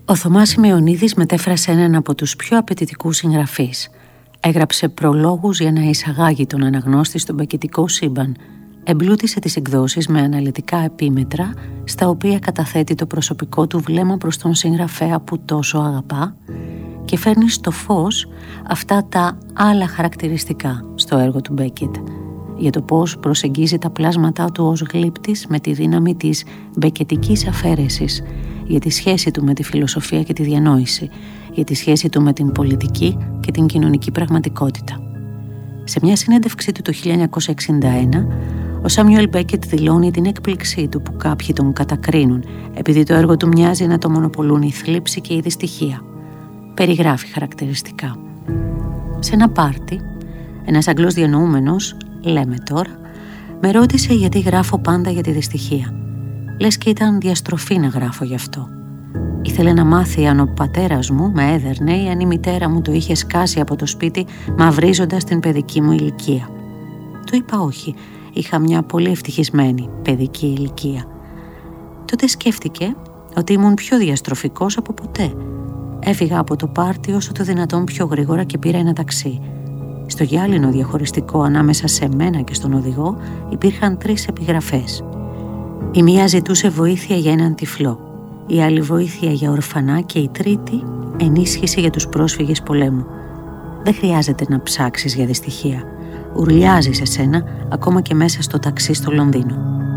Ο Θωμάς Σημεωνίδης μετέφρασε έναν από τους πιο απαιτητικούς συγγραφείς. Έγραψε προλόγους για να εισαγάγει τον αναγνώστη στο μπεκετικό σύμπαν. Εμπλούτησε τις εκδόσεις με αναλυτικά επίμετρα, στα οποία καταθέτει το προσωπικό του βλέμμα προς τον συγγραφέα που τόσο αγαπά και φέρνει στο φως αυτά τα άλλα χαρακτηριστικά στο έργο του Μπέκετ, για το πώς προσεγγίζει τα πλάσματά του ως γλύπτης με τη δύναμη της μπεκετικής αφαίρεσης, για τη σχέση του με τη φιλοσοφία και τη διανόηση, για τη σχέση του με την πολιτική και την κοινωνική πραγματικότητα. Σε μια συνέντευξή του το 1961, ο Σάμιουελ Μπέκετ δηλώνει την έκπληξή του που κάποιοι τον κατακρίνουν επειδή το έργο του μοιάζει να το μονοπολούν η θλίψη και η δυστυχία. Περιγράφει χαρακτηριστικά. Σε ένα πάρτι, ένας Αγγλός διανοούμενος, λέμε τώρα, με ρώτησε γιατί γράφω πάντα για τη δυστυχία. Λες και ήταν διαστροφή να γράφω γι' αυτό. Ήθελε να μάθει αν ο πατέρας μου με έδερνε ή αν η μητέρα μου το είχε σκάσει από το σπίτι μαυρίζοντας την παιδική μου ηλικία. Του είπα όχι, είχα μια πολύ ευτυχισμένη παιδική ηλικία. Τότε σκέφτηκε ότι ήμουν πιο διαστροφικός από ποτέ. Έφυγα από το πάρτι όσο το δυνατόν πιο γρήγορα και πήρα ένα ταξί. Στο γυάλινο διαχωριστικό ανάμεσα σε μένα και στον οδηγό υπήρχαν 3 επιγραφές. Η μία ζητούσε βοήθεια για έναν τυφλό, η άλλη βοήθεια για ορφανά και η τρίτη ενίσχυση για τους πρόσφυγες πολέμου. Δεν χρειάζεται να ψάξεις για δυστυχία. Ουρλιάζει σε σένα ακόμα και μέσα στο ταξί στο Λονδίνο.